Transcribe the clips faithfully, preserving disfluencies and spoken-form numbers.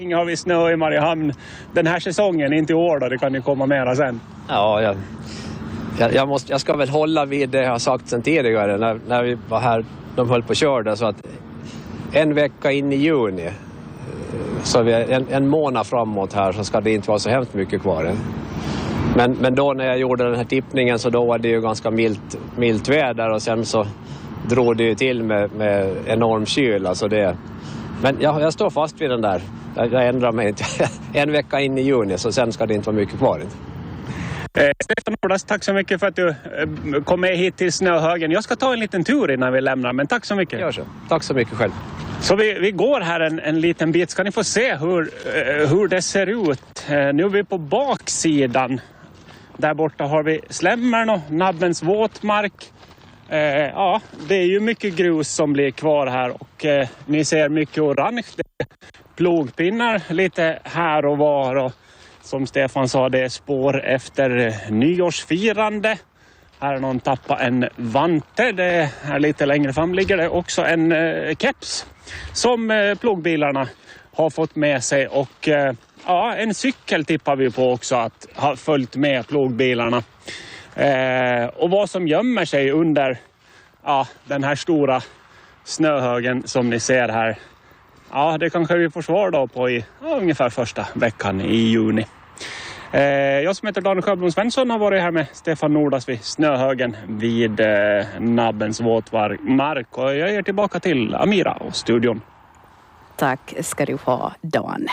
Har vi snö i Mariehamn den här säsongen, inte i år då, det kan ju komma mera sen. Ja, jag, jag, jag, måste, jag ska väl hålla vid det jag har sagt sen tidigare när, när vi var här, de höll på att köra, så att en vecka in i juni, så vi en, en månad framåt här, så ska det inte vara så hemskt mycket kvar. Men, men då när jag gjorde den här tippningen, så då var det ju ganska milt, milt väder, och sen så drog det ju till med, med enorm kyl. Alltså det, men jag, jag står fast vid den där. Jag, jag ändrar mig inte. En vecka in i juni, så sen ska det inte vara mycket kvar. Eh, Stefan Nordas, tack så mycket för att du eh, kom med hit till Snöhögen. Jag ska ta en liten tur innan vi lämnar, men tack så mycket. Gör så. Tack så mycket själv. Så vi, vi går här en, en liten bit. Ska ni få se hur, eh, hur det ser ut. Eh, nu är vi på baksidan. Där borta har vi Slämmern och Nabbens våtmark. Eh, ja, det är ju mycket grus som blir kvar här, och eh, ni ser mycket orange. Det är plogpinnar lite här och var, och som Stefan sa, det är spår efter nyårsfirande. Här har någon tappat en vante. Det är lite längre fram ligger det också en eh, keps som eh, plogbilarna har fått med sig, och eh, ja, en cykel tippar vi på också att ha följt med plogbilarna. Eh, och vad som gömmer sig under ja, den här stora snöhögen som ni ser här. Ja, det kanske vi får svar då på i ja, ungefär första veckan i juni. Eh, jag som heter Daniel Sjöblom Svensson har varit här med Stefan Nordas vid Snöhögen vid eh, Nabbens våtmark. Och jag ger tillbaka till Amira och studion. Tack ska du ha, Dan.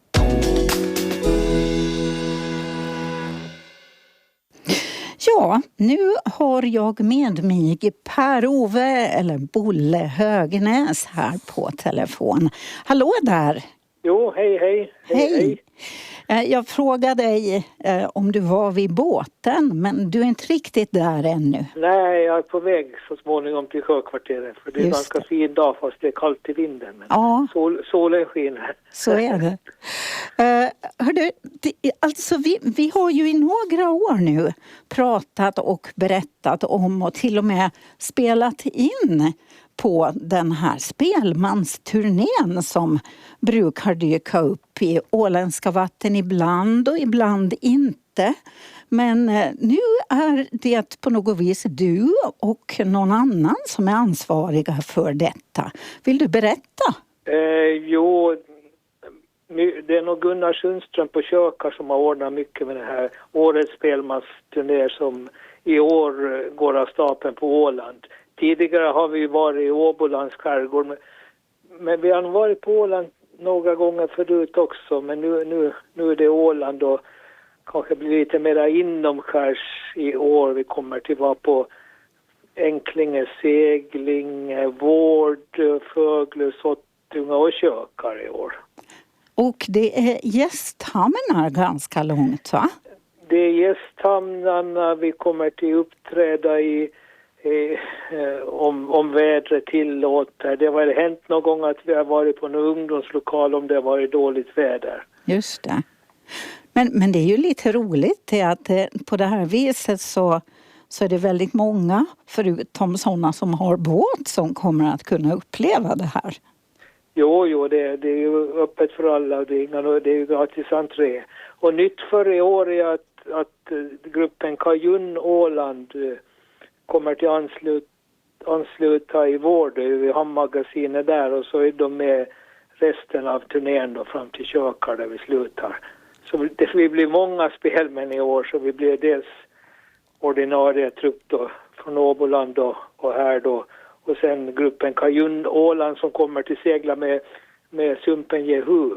Ja, nu har jag med mig Per-Ove eller Bolle Högnäs här på telefon. Hallå där! Jo, hej, hej. Hej! hej. Jag frågade dig eh, om du var vid båten, men du är inte riktigt där ännu. Nej, jag är på väg så småningom till sjökvarteret. För det är Just ganska det. fin dag fast det är kallt i vinden. Men ja. sol, solen skiner. Så är det. Uh, hördu, det, alltså vi, vi har ju i några år nu pratat och berättat om och till och med spelat in på den här spelmansturnén som brukar dyka upp i åländska vatten ibland och ibland inte. Men nu är det på något vis du och någon annan som är ansvariga för detta. Vill du berätta? Eh, jo, det är nog Gunnar Sundström på Kökar som har ordnat mycket med den här årets spelmansturné som i år går av stapeln på Åland. Tidigare har vi varit i Åbolands skärgård, men, men vi har varit på Åland några gånger förut också, men nu, nu, nu är det Åland och kanske blir lite mer inomskärs i år. Vi kommer till vara på Enklinge, Segling, Vård, Fögle, Sottunga och Kökar i år. Och det är gästhamnar ganska långt, va? Det är gästhamnarna vi kommer till uppträda i Eh, om, om vädret tillåter. Det har hänt någon gång att vi har varit på en ungdomslokal om det har varit dåligt väder. Just det. Men, men det är ju lite roligt det att eh, på det här viset så, så är det väldigt många förutom sådana som har båt som kommer att kunna uppleva det här. Jo, jo det, det är ju öppet för alla. Det är, inga, det är ju gratis entré. Och nytt för i år är att, att gruppen Kajun Åland kommer till anslut, ansluta i Vård i hamnmagasinet där, och så är de med resten av turnén då fram till Kökar där vi slutar. Så det vi blir många spelmän i år, så vi blir dels ordinarie trupp då från Åboland då, och här då, och sen gruppen Kajun Åland som kommer till segla med, med Sumpen Jehu.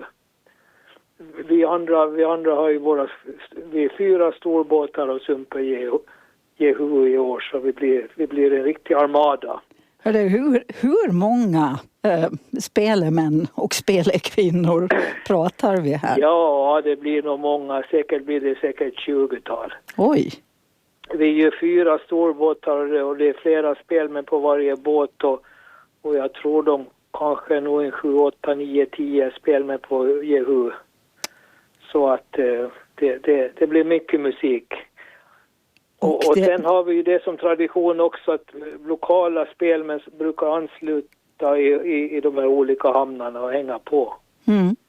Vi andra, vi andra har ju våra, vi är fyra storbåtar och Sumpen Jehu. Jehu i år, så vi blir, vi blir en riktig armada. Hörde, hur, hur många äh, spelemän och spelekvinnor pratar vi här? Ja, det blir nog många. Säkert blir det säkert tjugotal. Oj! Vi är ju fyra storbåtar och det är flera spelmän på varje båt. Och, och jag tror de kanske nog en sju, åtta, nio, tio spelmän på Jehu. Så att eh, det, det, det blir mycket musik. Och, och det... sen har vi ju det som tradition också att lokala spelmän brukar ansluta i, i, i de här olika hamnarna och hänga på. Mm.